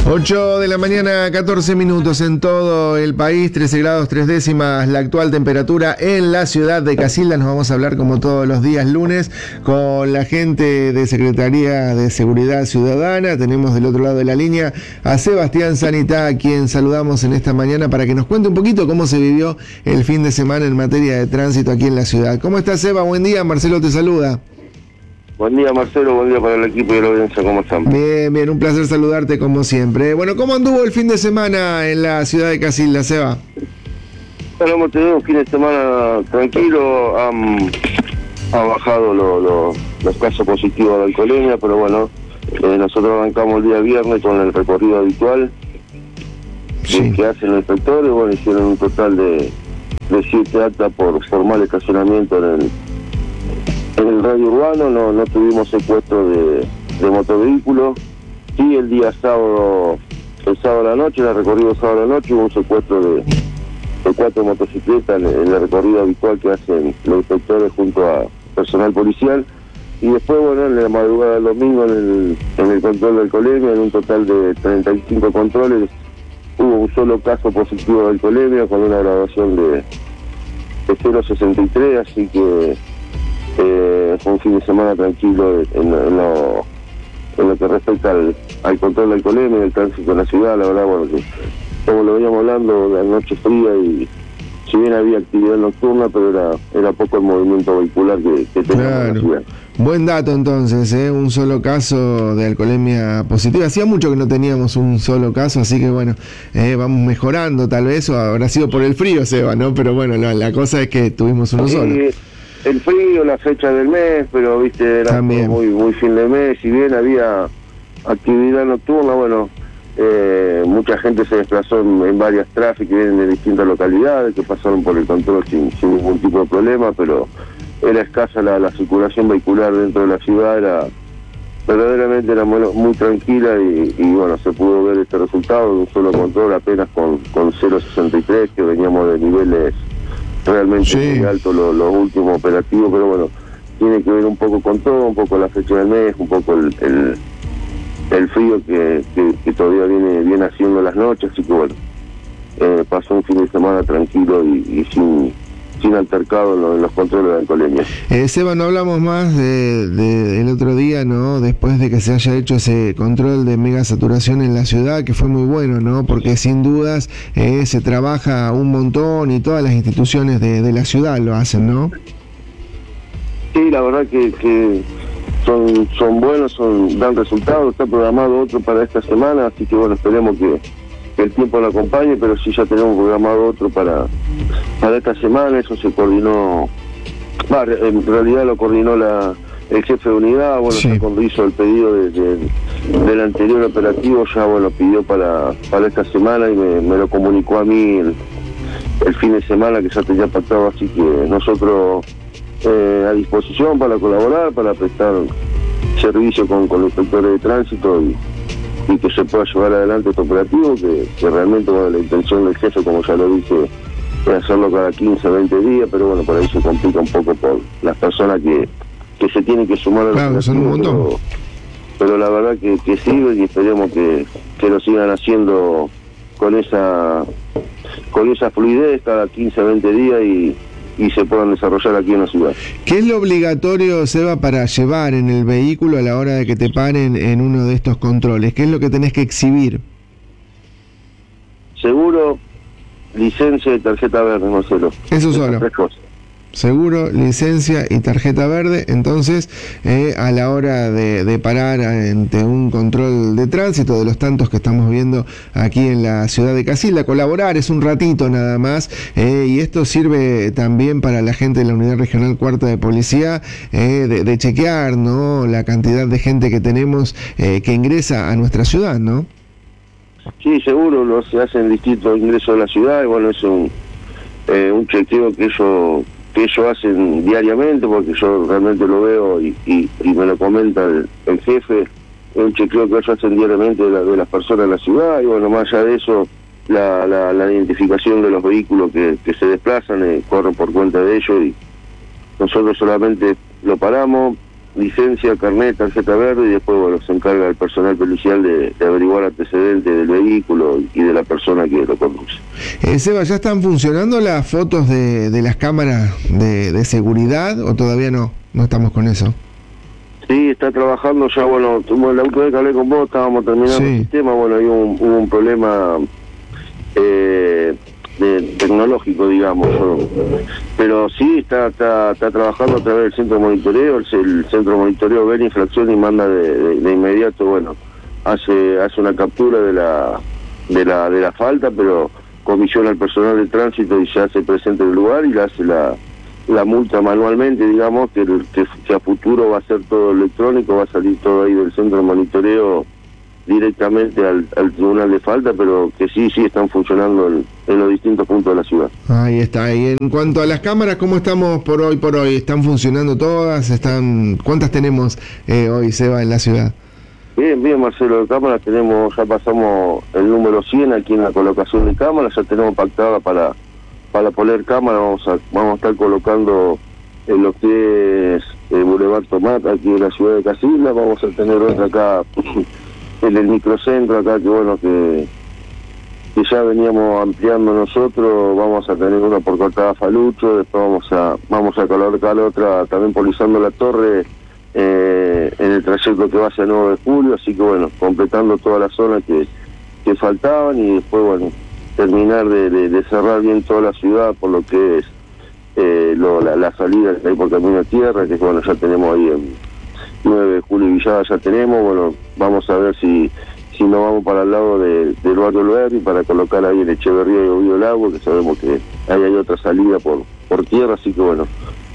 8 de la mañana, 14 minutos en todo el país, 13 grados 3 décimas la actual temperatura en la ciudad de Casilda. Nos vamos a hablar como todos los días lunes con la gente de Secretaría de Seguridad Ciudadana. Tenemos del otro lado de la línea a Sebastián Sanitá, a quien saludamos en esta mañana para que nos cuente un poquito cómo se vivió el fin de semana en materia de tránsito aquí en la ciudad. ¿Cómo estás, Seba? Buen día, Marcelo te saluda. Buen día, Marcelo, buen día para el equipo y la audiencia, ¿cómo están? Bien, un placer saludarte como siempre. Bueno, ¿cómo anduvo el fin de semana en la ciudad de Casilda, Seba? Bueno, hemos tenido un fin de semana tranquilo, ha bajado los casos positivos de alcoholemia, pero bueno, nosotros arrancamos el día viernes con el recorrido habitual que hacen los inspectores. Bueno, hicieron un total de 7 actas por mal estacionamiento en el radio urbano. No tuvimos secuestro de motovehículos. Sí, el día sábado, el sábado a la noche, el recorrido sábado a la noche, hubo un secuestro de 4 motocicletas en el recorrido habitual que hacen los inspectores junto a personal policial. Y después, bueno, en la madrugada del domingo, en el control de alcoholemia, en un total de 35 controles, hubo un solo caso positivo de alcoholemia con una graduación de 0,63, así que fue un fin de semana tranquilo en lo que respecta al control de alcoholemia y el tránsito en la ciudad. La verdad, bueno, que como lo veníamos hablando, la noche fría y si bien había actividad nocturna, pero era poco el movimiento vehicular que teníamos en la ciudad. Buen dato entonces, un solo caso de alcoholemia positiva. Hacía mucho que no teníamos un solo caso, así que bueno, vamos mejorando tal vez, o habrá sido por el frío, Seba, ¿no? Pero bueno, la cosa es que tuvimos uno solo. El frío, la fecha del mes, pero viste, era muy fin de mes. Si bien había actividad nocturna, bueno, mucha gente se desplazó en varias tráficas, vienen de distintas localidades, que pasaron por el control sin ningún tipo de problema, pero era escasa la circulación vehicular dentro de la ciudad, verdaderamente era muy tranquila y bueno, se pudo ver este resultado de un solo control apenas con 0,63, que veníamos de niveles realmente muy altos los últimos operativos, pero bueno, tiene que ver un poco con todo, un poco la fecha del mes, un poco el frío que todavía viene haciendo las noches, así que bueno, pasó un fin de semana tranquilo y sin altercado en los controles de alcoholemia. Seba, no hablamos más del otro día, ¿no? Después de que se haya hecho ese control de mega saturación en la ciudad, que fue muy bueno, ¿no? Porque sin dudas se trabaja un montón y todas las instituciones de la ciudad lo hacen, ¿no? Sí, la verdad que son buenos, dan resultados. Está programado otro para esta semana, así que bueno, esperemos que el tiempo lo acompañe, pero sí ya tenemos programado otro para esta semana. Eso se coordinó, en realidad lo coordinó el jefe de unidad. Bueno, ya cuando hizo el pedido del anterior operativo, ya bueno, pidió para esta semana y me lo comunicó a mí el fin de semana, que ya tenía pactado, así que nosotros a disposición para colaborar, para prestar servicio con los inspectores de tránsito y que se pueda llevar adelante este operativo, que realmente, bueno, la intención del jefe, como ya lo dije, es hacerlo cada 15, 20 días, pero bueno, por ahí se complica un poco por las personas que se tienen que sumar al operativo, son un montón. Pero la verdad que sirve y esperemos que lo sigan haciendo con esa fluidez cada 15, 20 días y se puedan desarrollar aquí en la ciudad. ¿Qué es lo obligatorio, Seba, para llevar en el vehículo a la hora de que te paren en uno de estos controles? ¿Qué es lo que tenés que exhibir? Seguro, licencia y tarjeta verde, Marcelo. Eso solo. 3 cosas. Seguro, licencia y tarjeta verde. Entonces, a la hora de parar ante un control de tránsito de los tantos que estamos viendo aquí en la ciudad de Casilda, colaborar es un ratito nada más, y esto sirve también para la gente de la Unidad Regional Cuarta de Policía, de chequear, ¿no?, la cantidad de gente que tenemos que ingresa a nuestra ciudad, ¿no? Sí, seguro, se hacen distintos ingresos de la ciudad y bueno, es un chequeo que ellos hacen diariamente, porque yo realmente lo veo y me lo comenta el jefe. Es un chequeo que ellos hacen diariamente de las personas en la ciudad y bueno, más allá de eso, la identificación de los vehículos que se desplazan corren por cuenta de ellos y nosotros solamente lo paramos, licencia, carnet, tarjeta verde, y después bueno, se encarga el personal policial de averiguar antecedentes del vehículo y de la persona que lo conduce. Seba, ¿ya están funcionando las fotos de las cámaras de seguridad o todavía no estamos con eso? Sí, está trabajando ya, bueno, la última vez que hablé con vos estábamos terminando el sistema, bueno, ahí hubo un problema tecnológico, digamos, pero sí está trabajando a través del centro de monitoreo. El centro de monitoreo ve la infracción y manda de inmediato, bueno, hace una captura de la falta, pero comisiona al personal de tránsito y se hace presente en el lugar y le hace la multa manualmente, digamos, que a futuro va a ser todo electrónico, va a salir todo ahí del centro de monitoreo directamente al tribunal de falta, pero que sí están funcionando en los distintos puntos de la ciudad. Ahí está. Y en cuanto a las cámaras, ¿cómo estamos por hoy? ¿Están funcionando todas? ¿Cuántas tenemos hoy, Seba, en la ciudad? Bien, Marcelo, de cámaras tenemos, ya pasamos el número 100 aquí en la colocación de cámaras, ya tenemos pactada para poner cámaras, vamos a estar colocando en lo que es Boulevard Tomat, aquí en la ciudad de Casilda, vamos a tener otra acá en el microcentro, acá que bueno, que ya veníamos ampliando nosotros, vamos a tener una por Cortada Falucho, después vamos a colocar otra también polizando la torre en el trayecto que va hacia 9 de julio, así que bueno, completando toda la zona que faltaban y después bueno, terminar de cerrar bien toda la ciudad por lo que es la salida que hay por Camino a Tierra, que bueno, ya tenemos ahí en 9 de julio y Villada ya tenemos, bueno, vamos a ver si nos vamos para el lado del barrio Alberdi para colocar ahí en Echeverría y Ovidio Lago, que sabemos que ahí hay otra salida por tierra, así que bueno,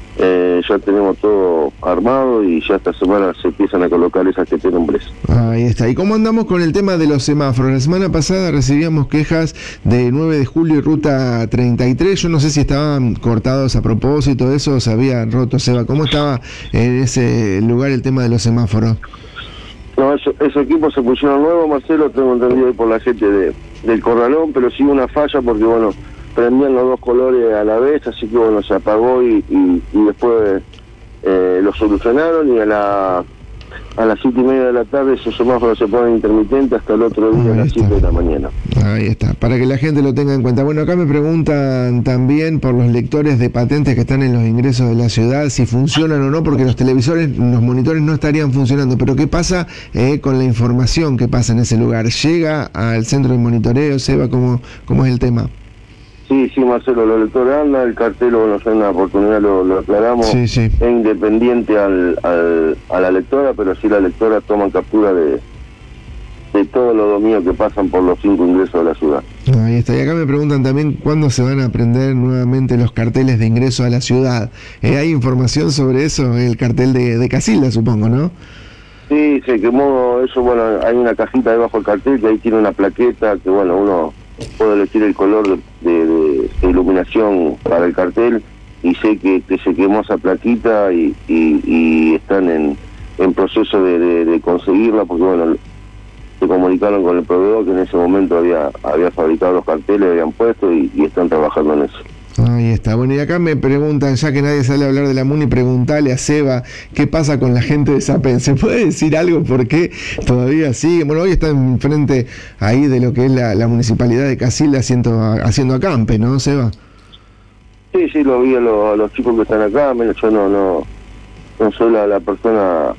ya tenemos todo armado y ya esta semana se empiezan a colocar esas que tienen preso. Ahí está. ¿Y cómo andamos con el tema de los semáforos? La semana pasada recibíamos quejas de 9 de julio y Ruta 33. Yo no sé si estaban cortados a propósito de eso o se habían roto. Seba, ¿cómo estaba en ese lugar el tema de los semáforos? No, esos equipos se pusieron nuevos, Marcelo, tengo entendido ahí por la gente del Corralón, pero sí una falla porque bueno, prendían los dos colores a la vez, así que bueno, se apagó y después lo solucionaron y a las 7:30 de la tarde esos semáforos se ponen intermitentes hasta el otro día a las 7 de la mañana. Ahí está, para que la gente lo tenga en cuenta. Bueno, acá me preguntan también por los lectores de patentes que están en los ingresos de la ciudad, si funcionan o no, porque los monitores no estarían funcionando, pero ¿qué pasa con la información que pasa en ese lugar? ¿Llega al centro de monitoreo, Seba? ¿Cómo es el tema? Sí, Marcelo, los lectores andan, el cartel, bueno, ya en una oportunidad lo aclaramos, sí. Es independiente a la lectora, pero sí la lectora toma captura de todos los dominios que pasan por los 5 ingresos de la ciudad. Ahí está, y acá me preguntan también cuándo se van a prender nuevamente los carteles de ingreso a la ciudad. ¿Hay información sobre eso? El cartel de Casilda, supongo, ¿no? Sí, se quemó eso, bueno, hay una cajita debajo del cartel que ahí tiene una plaqueta que bueno, uno puede elegir el color de iluminación para el cartel y sé que se quemó esa plaquita y están en proceso de conseguirla porque bueno, se comunicaron con el proveedor que en ese momento había fabricado los carteles, habían puesto y están trabajando en eso. Ahí está. Bueno, y acá me preguntan, ya que nadie sale a hablar de la MUNI, preguntale a Seba qué pasa con la gente de Sapen. ¿Se puede decir algo por qué todavía sigue? Bueno, hoy está enfrente ahí de lo que es la municipalidad de Casilda haciendo acampe, ¿no, Seba? Sí, lo vi a los chicos que están acá, yo no soy la persona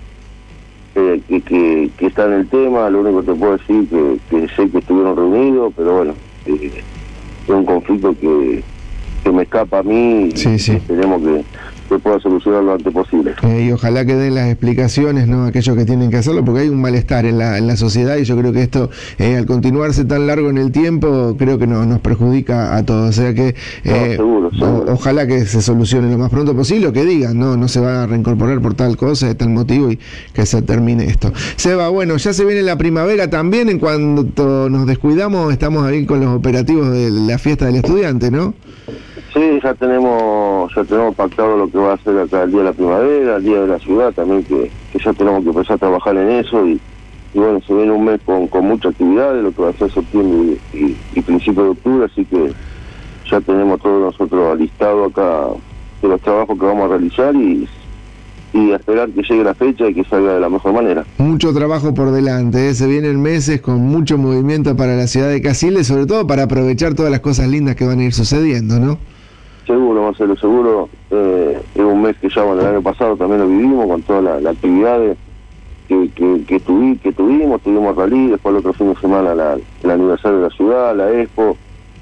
que está en el tema, lo único que te puedo decir que sé que estuvieron reunidos, pero bueno, es un conflicto que me escapa a mí y tenemos que pueda solucionar lo antes posible. Y ojalá que den las explicaciones, ¿no? Aquellos que tienen que hacerlo, porque hay un malestar en la sociedad y yo creo que esto, al continuarse tan largo en el tiempo, creo que nos perjudica a todos. O sea que seguro. Ojalá que se solucione lo más pronto posible, o que digan, no se va a reincorporar por tal cosa, de tal motivo y que se termine esto. Seba, bueno, ya se viene la primavera también, en cuanto nos descuidamos, estamos ahí con los operativos de la fiesta del estudiante, ¿no? Sí, ya tenemos pactado lo que va a ser acá el día de la primavera, el día de la ciudad también, que ya tenemos que empezar a trabajar en eso y bueno, se viene un mes con mucha actividad de lo que va a ser septiembre y principio de octubre, así que ya tenemos todos nosotros listado acá de los trabajos que vamos a realizar y y a esperar que llegue la fecha y que salga de la mejor manera. Mucho trabajo por delante, ¿eh? Se vienen meses con mucho movimiento para la ciudad de Casilda, sobre todo para aprovechar todas las cosas lindas que van a ir sucediendo, ¿no? Seguro, Marcelo, seguro. Es un mes que ya, bueno, el año pasado también lo vivimos con todas las actividades que tuvimos rally, después el otro fin de semana el aniversario de la ciudad, la Expo,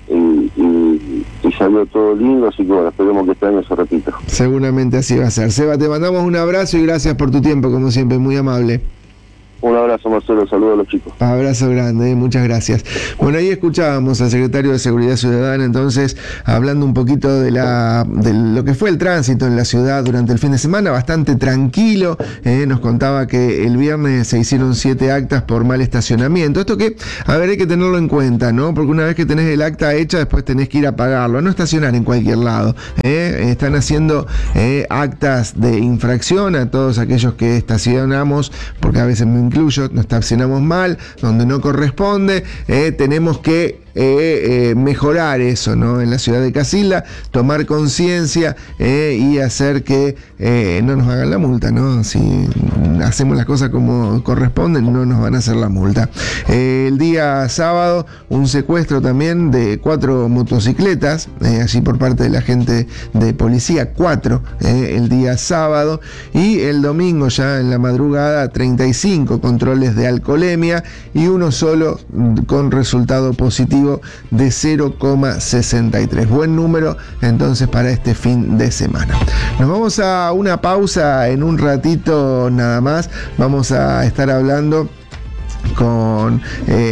y salió todo lindo, así que bueno, esperemos que este año se repita. Seguramente así va a ser. Seba, te mandamos un abrazo y gracias por tu tiempo, como siempre, muy amable. Un abrazo, Marcelo, saludos a los chicos. Abrazo grande, muchas gracias. Bueno, ahí escuchábamos al secretario de Seguridad Ciudadana, entonces, hablando un poquito de lo que fue el tránsito en la ciudad durante el fin de semana, bastante tranquilo. Nos contaba que el viernes se hicieron 7 actas por mal estacionamiento. Esto que, a ver, hay que tenerlo en cuenta, ¿no? Porque una vez que tenés el acta hecha, después tenés que ir a pagarlo, no estacionar en cualquier lado. Están haciendo actas de infracción a todos aquellos que estacionamos, porque a veces me incluyo, nos estacionamos mal, donde no corresponde, tenemos que mejorar eso, ¿no? En la ciudad de Casilda, tomar conciencia y hacer que no nos hagan la multa, ¿no? Si hacemos las cosas como corresponden, no nos van a hacer la multa. El día sábado, un secuestro también de 4 motocicletas, allí por parte de la gente de policía, 4 el día sábado, y el domingo ya en la madrugada 35 controles de alcoholemia y uno solo con resultado positivo de 0,63. Buen número entonces para este fin de semana. Nos vamos a una pausa en un ratito nada más. Vamos a estar hablando con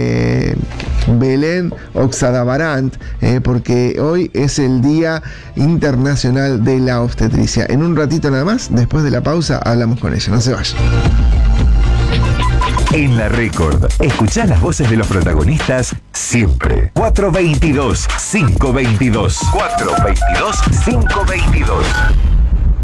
Belén Oxadabarant, porque hoy es el Día Internacional de la Obstetricia. En un ratito nada más, después de la pausa, hablamos con ella. No se vayan. En La Récord, escuchá las voces de los protagonistas siempre. 422-522. 422-522.